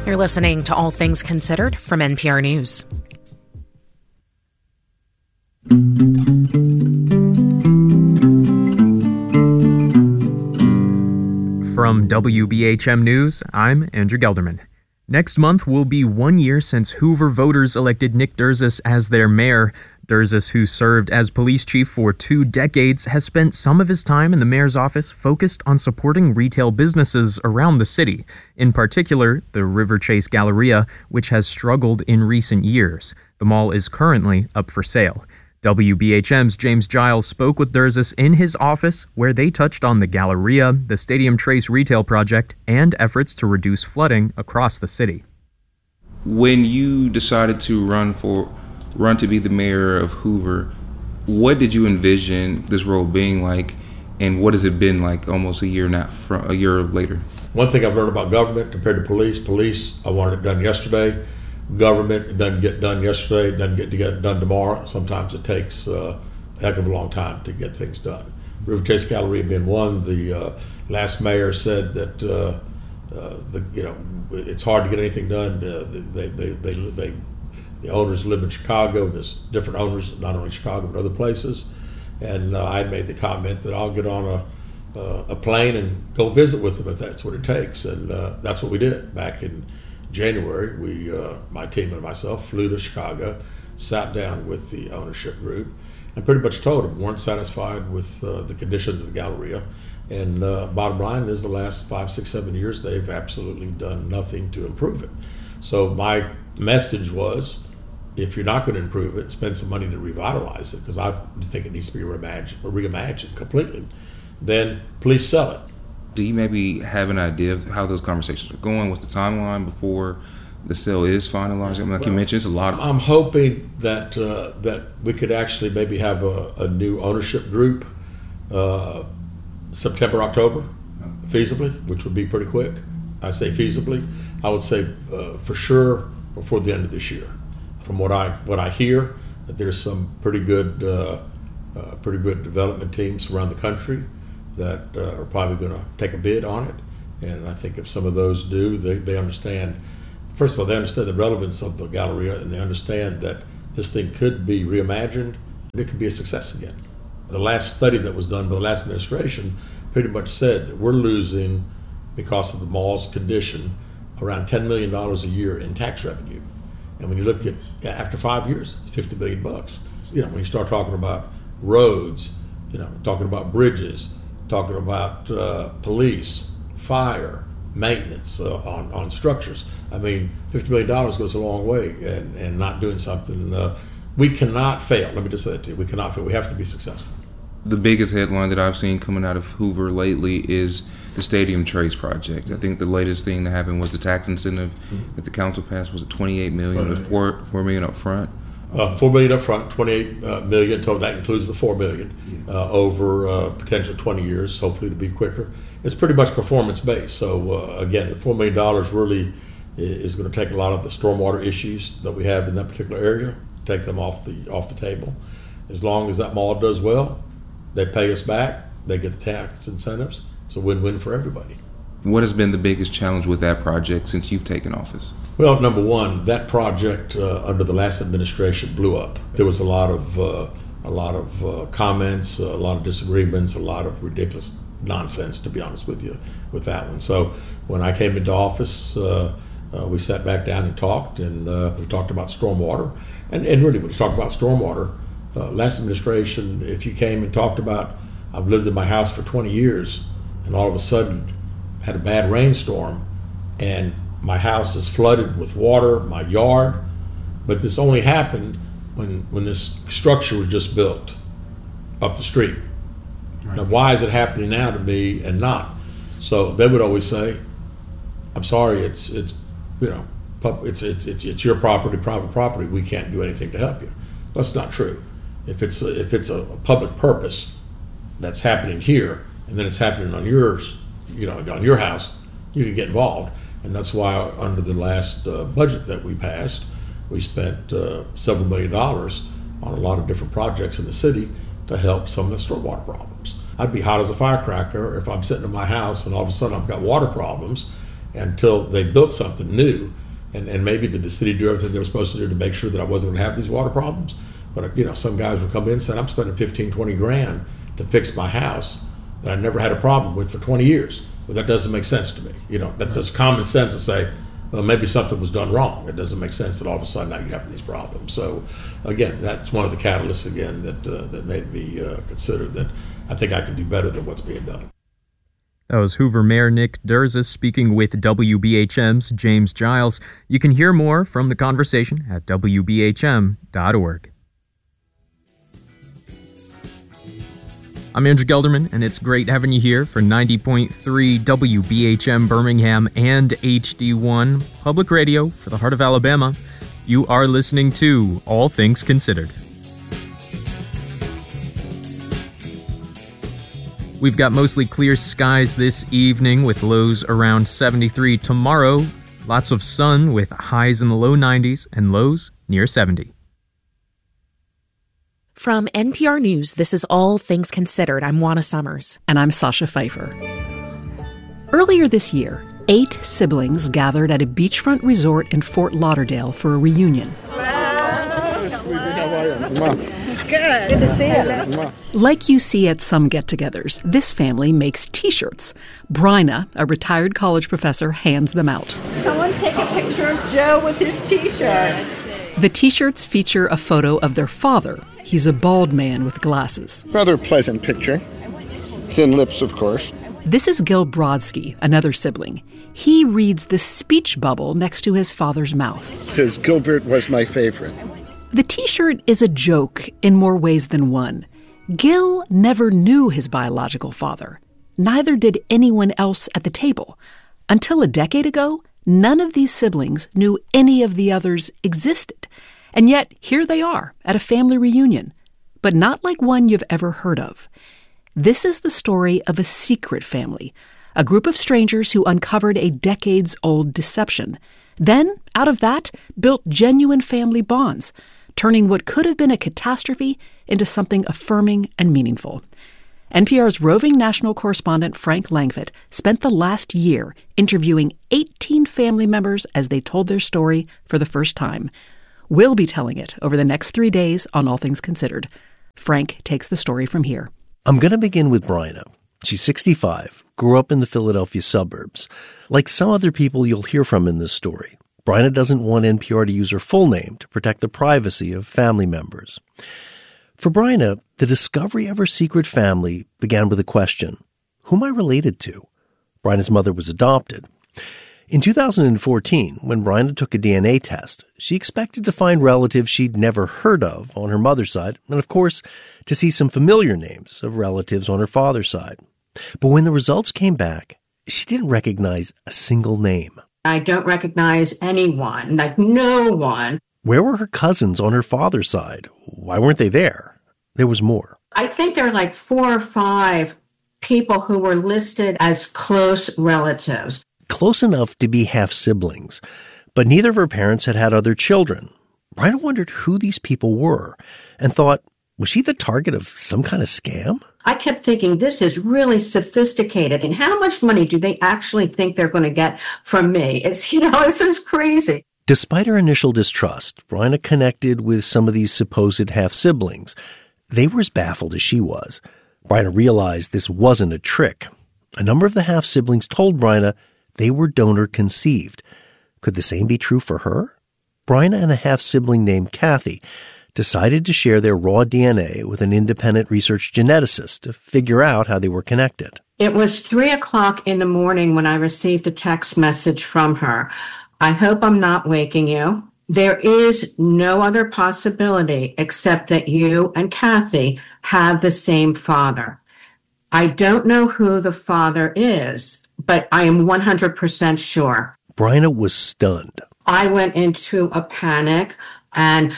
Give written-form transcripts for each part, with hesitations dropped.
You're listening to All Things Considered from NPR News. From WBHM News, I'm Andrew Gelderman. Next month will be 1 year since Hoover voters elected Nick Derzis as their mayor. Derzis, who served as police chief for 2 decades, has spent some of his time in the mayor's office focused on supporting retail businesses around the city, in particular the River Chase Galleria, which has struggled in recent years. The mall is currently up for sale. WBHM's James Giles spoke with Derzis in his office, where they touched on the Galleria, the Stadium Trace retail project, and efforts to reduce flooding across the city. When you decided to run to be the mayor of Hoover, what did you envision this role being like, and what has it been like almost a year later? One thing I've learned about government compared to police, I wanted it done yesterday. Government, it doesn't get done yesterday, it doesn't get done tomorrow. Sometimes it takes a heck of a long time to get things done. River Chase Galleria being one, the last mayor said that it's hard to get anything done. The owners live in Chicago. There's different owners, not only Chicago but other places. And I made the comment that I'll get on a plane and go visit with them if that's what it takes. And that's what we did back in January. We, my team and myself, flew to Chicago, sat down with the ownership group, and pretty much told them weren't satisfied with the conditions of the Galleria. And bottom line is the last 5, 6, 7 years, they've absolutely done nothing to improve it. So my message was, if you're not going to improve it, spend some money to revitalize it, because I think it needs to be reimagined completely, then please sell it. Do you maybe have an idea of how those conversations are going with the timeline before the sale is finalized? I mean, like you mentioned, it's a lot. I'm hoping that we could actually maybe have a new ownership group September, October, feasibly, which would be pretty quick. I say feasibly. I would say for sure before the end of this year. From what I hear, that there's some pretty good development teams around the country that are probably going to take a bid on it. And I think if some of those do, they understand, first of all, they understand the relevance of the Galleria, and they understand that this thing could be reimagined and it could be a success again. The last study that was done by the last administration pretty much said that we're losing, because of the mall's condition, around $10 million a year in tax revenue. And when you look at, after 5 years, it's $50 billion. You know, when you start talking about roads, talking about bridges, talking about police, fire, maintenance on structures. I mean, $50 million goes a long way, and not doing something, we cannot fail. Let me just say that to you, we cannot fail. We have to be successful. The biggest headline that I've seen coming out of Hoover lately is the Stadium Trace project. I think the latest thing that happened was the tax incentive that the council passed was $28 million, with $4 million up front. $4 million up front, $28 million total. That includes the $4 million over potential 20 years, hopefully to be quicker. It's pretty much performance based. So again, the $4 million really is going to take a lot of the stormwater issues that we have in that particular area, take them off the table. As long as that mall does well, they pay us back, they get the tax incentives. It's a win-win for everybody. What has been the biggest challenge with that project since you've taken office? Well, number one, that project under the last administration blew up. There was a lot of comments, a lot of disagreements, a lot of ridiculous nonsense, to be honest with you, with that one. So when I came into office, we sat back down and talked, and we talked about stormwater. And really, when you talk about stormwater, last administration, if you came and talked about, I've lived in my house for 20 years, and all of a sudden had a bad rainstorm, and my house is flooded with water, my yard, but this only happened when this structure was just built up the street. Right. Now, why is it happening now to me and not? So they would always say, "I'm sorry, it's your property, private property. We can't do anything to help you." That's not true. If it's a public purpose that's happening here, and then it's happening on yours, on your house, you can get involved. And that's why under the last budget that we passed, we spent several $1 million on a lot of different projects in the city to help some of the stormwater problems. I'd be hot as a firecracker if I'm sitting in my house and all of a sudden I've got water problems, until they built something new. And maybe did the city do everything they were supposed to do to make sure that I wasn't going to have these water problems? But, some guys would come in and say, I'm spending 15, 20 grand to fix my house that I never had a problem with for 20 years. Well, that doesn't make sense to me. That's just common sense to say, well, maybe something was done wrong. It doesn't make sense that all of a sudden now you're having these problems. So, again, that's one of the catalysts, again, that made me consider that I think I can do better than what's being done. That was Hoover Mayor Nick Derzis speaking with WBHM's James Giles. You can hear more from the conversation at WBHM.org. I'm Andrew Gelderman, and it's great having you here for 90.3 WBHM Birmingham and HD1 Public Radio for the heart of Alabama. You are listening to All Things Considered. We've got mostly clear skies this evening with lows around 73 tomorrow. Lots of sun with highs in the low 90s and lows near 70. From NPR News, this is All Things Considered. I'm Juana Summers. And I'm Sasha Pfeiffer. Earlier this year, 8 siblings gathered at a beachfront resort in Fort Lauderdale for a reunion. Good to see you. Like you see at some get-togethers, this family makes T-shirts. Bryna, a retired college professor, hands them out. Someone take a picture of Joe with his T-shirt. The T-shirts feature a photo of their father. He's a bald man with glasses. Rather pleasant picture. Thin lips, of course. This is Gil Brodsky, another sibling. He reads the speech bubble next to his father's mouth. It says, Gilbert was my favorite. The T-shirt is a joke in more ways than one. Gil never knew his biological father. Neither did anyone else at the table. Until a decade ago, none of these siblings knew any of the others existed. And yet, here they are at a family reunion, but not like one you've ever heard of. This is the story of a secret family, a group of strangers who uncovered a decades-old deception. Then, out of that, built genuine family bonds, turning what could have been a catastrophe into something affirming and meaningful. NPR's roving national correspondent Frank Langfitt spent the last year interviewing 18 family members as they told their story for the first time. We'll be telling it over the next 3 days on All Things Considered. Frank takes the story from here. I'm going to begin with Bryna. She's 65, grew up in the Philadelphia suburbs. Like some other people you'll hear from in this story, Bryna doesn't want NPR to use her full name to protect the privacy of family members. For Bryna, the discovery of her secret family began with a question: who am I related to? Bryna's mother was adopted. In 2014, when Bryna took a DNA test, she expected to find relatives she'd never heard of on her mother's side, and of course, to see some familiar names of relatives on her father's side. But when the results came back, she didn't recognize a single name. I don't recognize anyone, like no one. Where were her cousins on her father's side? Why weren't they there? There was more. I think there are like 4 or 5 people who were listed as close relatives. Close enough to be half-siblings, but neither of her parents had had other children. Bryna wondered who these people were and thought, was she the target of some kind of scam? I kept thinking, this is really sophisticated. And how much money do they actually think they're going to get from me? It's just crazy. Despite her initial distrust, Bryna connected with some of these supposed half-siblings. They were as baffled as she was. Bryna realized this wasn't a trick. A number of the half-siblings told Bryna they were donor-conceived. Could the same be true for her? Bryna and a half-sibling named Kathy decided to share their raw DNA with an independent research geneticist to figure out how they were connected. It was 3:00 in the morning when I received a text message from her. I hope I'm not waking you. There is no other possibility except that you and Kathy have the same father. I don't know who the father is, but I am 100% sure. Bryna was stunned. I went into a panic and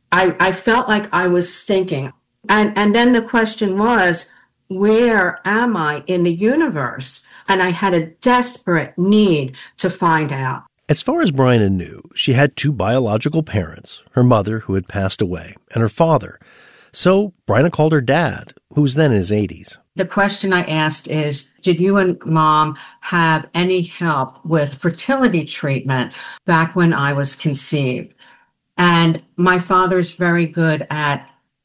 I felt like I was thinking. And then the question was, where am I in the universe? And I had a desperate need to find out. As far as Bryna knew, she had 2 biological parents, her mother, who had passed away, and her father. So Bryna called her dad, who was then in his 80s. The question I asked is, did you and Mom have any help with fertility treatment back when I was conceived? And my father's very good at,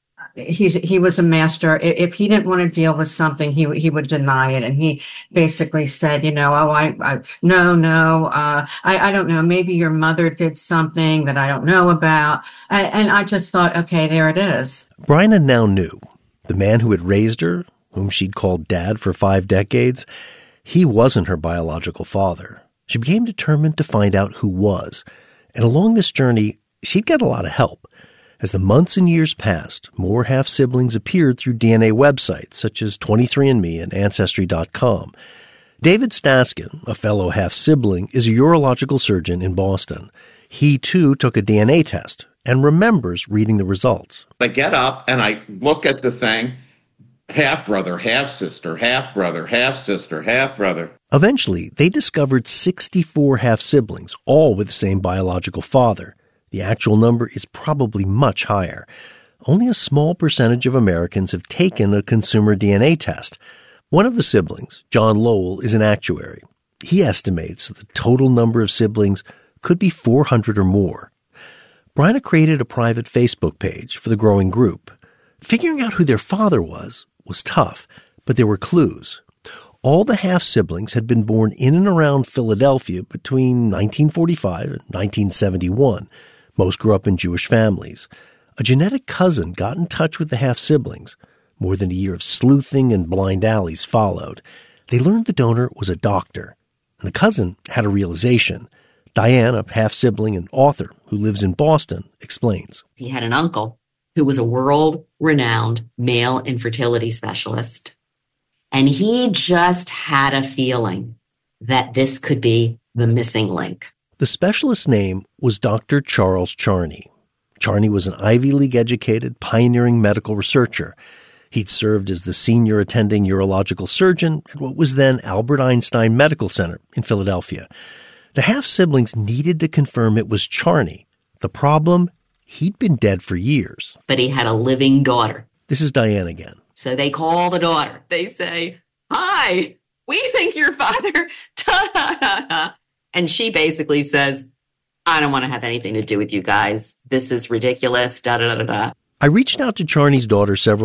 he was a master. If he didn't want to deal with something, he would deny it. And he basically said, I don't know. Maybe your mother did something that I don't know about. And I just thought, okay, there it is. Bryna now knew the man who had raised her, whom she'd called Dad for 5 decades, he wasn't her biological father. She became determined to find out who was. And along this journey, she'd get a lot of help. As the months and years passed, more half-siblings appeared through DNA websites such as 23andMe and Ancestry.com. David Staskin, a fellow half-sibling, is a urological surgeon in Boston. He, too, took a DNA test and remembers reading the results. I get up and I look at the thing, half-brother, half-sister, half-brother, half-sister, half-brother. Eventually, they discovered 64 half-siblings, all with the same biological father. The actual number is probably much higher. Only a small percentage of Americans have taken a consumer DNA test. One of the siblings, John Lowell, is an actuary. He estimates the total number of siblings could be 400 or more. Bryna created a private Facebook page for the growing group. Figuring out who their father was tough, but there were clues. All the half-siblings had been born in and around Philadelphia between 1945 and 1971. Most grew up in Jewish families. A genetic cousin got in touch with the half-siblings. More than a year of sleuthing and blind alleys followed. They learned the donor was a doctor. And the cousin had a realization. Diane, a half-sibling and author who lives in Boston, explains. He had an uncle who was a world-renowned male infertility specialist. And he just had a feeling that this could be the missing link. The specialist's name was Dr. Charles Charney. Charney was an Ivy League-educated, pioneering medical researcher. He'd served as the senior attending urological surgeon at what was then Albert Einstein Medical Center in Philadelphia. The half-siblings needed to confirm it was Charney. The problem? He'd been dead for years. But he had a living daughter. This is Diane again. So they call the daughter. They say, "Hi, we think your father." And she basically says, "I don't want to have anything to do with you guys. This is ridiculous. Da da da da." I reached out to Charney's daughter several